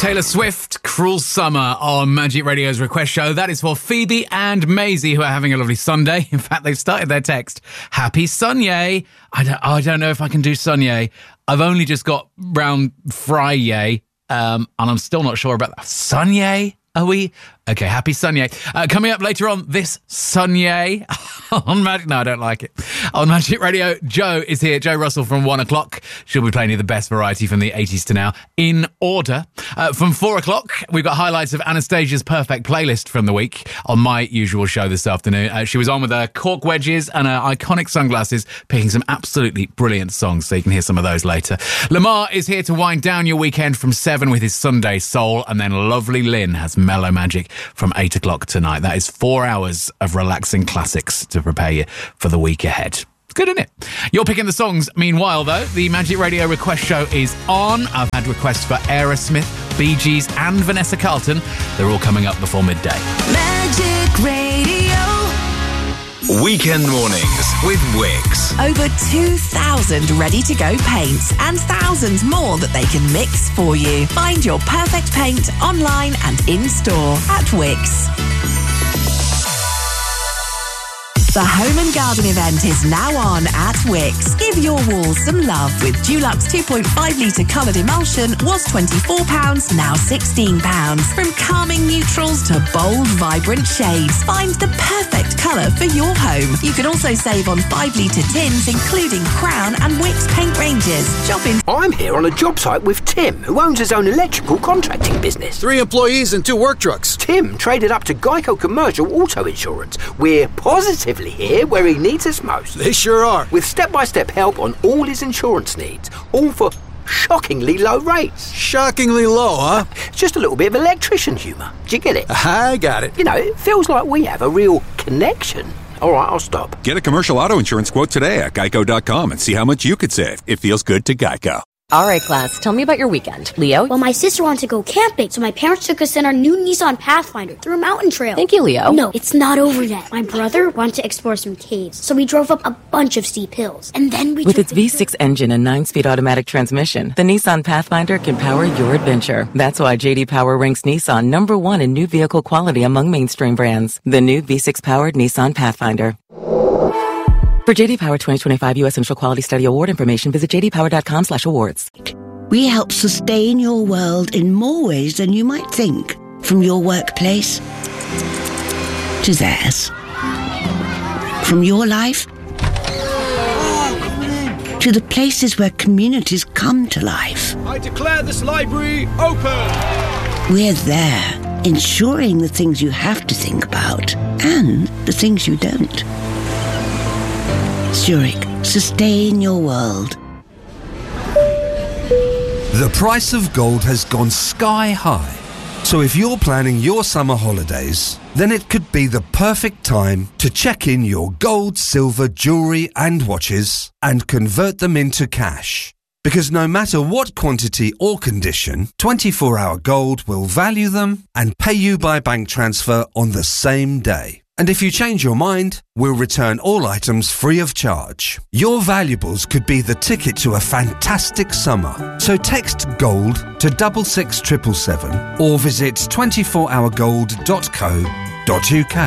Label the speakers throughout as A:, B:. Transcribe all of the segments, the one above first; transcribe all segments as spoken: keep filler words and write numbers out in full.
A: Taylor Swift, Cruel Summer on Magic Radio's Request Show. That is for Phoebe and Maisie, who are having a lovely Sunday. In fact, they've started their text. Happy Sunday. I don't, I don't know if I can do Sunday. I've only just got round Friday, um, and I'm still not sure about that. Sunday? Are we? Okay, happy Sunday. Uh, coming up later on this Sunday on Magic. No, I don't like it. On Magic Radio, Joe is here. Joe Russell from one o'clock. She'll be playing you the best variety from the eighties to now in order. Uh, from four o'clock, we've got highlights of Anastasia's perfect playlist from the week on my usual show this afternoon. Uh, she was on with her cork wedges and her iconic sunglasses, picking some absolutely brilliant songs, so you can hear some of those later. Lamar is here to wind down your weekend from seven with his Sunday Soul, and then lovely Lynn has Mellow Magic from eight o'clock tonight. That is four hours of relaxing classics to prepare you for the week ahead. It's good, isn't it? You're picking the songs. Meanwhile, though, the Magic Radio Request Show is on. I've had requests for Aerosmith, Bee Gees and Vanessa Carlton. They're all coming up before midday.
B: Magic Radio.
C: Weekend mornings with Wix.
B: Over two thousand ready-to-go paints and thousands more that they can mix for you. Find your perfect paint online and in-store at Wix. The Home and Garden event is now on at Wix. Give your walls some love with Dulux two point five litre coloured emulsion was twenty-four pounds, now sixteen pounds. From calming neutrals to bold, vibrant shades, find the perfect colour for your home. You can also save on five litre tins, including Crown and Wix paint ranges. Shop in...
D: I'm here on a job site with Tim, who owns his own electrical contracting business.
E: Three employees and two work trucks.
D: Tim traded up to Geico Commercial Auto Insurance. We're positively here where he needs us most.
E: They sure are.
D: With step-by-step help on all his insurance needs, all for shockingly low rates.
E: Shockingly low, huh?
D: It's just a little bit of electrician humour. Do you get it?
E: I got it.
D: You know, it feels like we have a real connection. All right, I'll stop.
F: Get a commercial auto insurance quote today at geico dot com and see how much you could save. It feels good to Geico.
G: All right, class, tell me about your weekend. Leo?
H: Well, my sister wanted to go camping, so my parents took us in our new Nissan Pathfinder through a mountain trail.
G: Thank you, Leo.
H: No, it's not over yet. My brother wanted to explore some caves, so we drove up a bunch of steep hills. And then we
G: With
H: took
G: its V six engine and nine-speed automatic transmission, the Nissan Pathfinder can power your adventure. That's why J D Power ranks Nissan number one in new vehicle quality among mainstream brands. The new V six-powered Nissan Pathfinder. For J D Power twenty twenty-five U S Initial Quality Study Award information, visit j d power dot com slash awards.
I: We help sustain your world in more ways than you might think. From your workplace to theirs. From your life to the places where communities come to life.
E: I declare this library open.
I: We're there, ensuring the things you have to think about and the things you don't. Zurich, sustain your world.
J: The price of gold has gone sky high. So if you're planning your summer holidays, then it could be the perfect time to check in your gold, silver, jewellery and watches and convert them into cash. Because no matter what quantity or condition, twenty-four hour Gold will value them and pay you by bank transfer on the same day. And if you change your mind, we'll return all items free of charge. Your valuables could be the ticket to a fantastic summer. So text GOLD to double six triple seven or visit twenty-four hour gold dot co dot u k.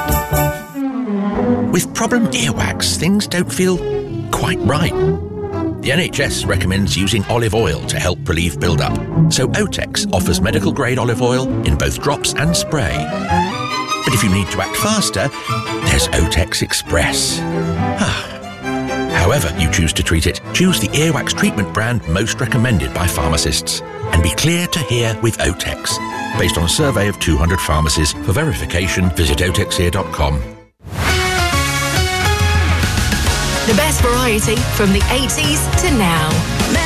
K: With problem earwax, things don't feel quite right. The N H S recommends using olive oil to help relieve build-up. So Otex offers medical-grade olive oil in both drops and spray. But if you need to act faster, there's Otex Express. However you choose to treat it, choose the earwax treatment brand most recommended by pharmacists. And be clear to hear with Otex. Based on a survey of two hundred pharmacies. For verification, visit otex ear dot com.
B: The best variety from the eighties to now.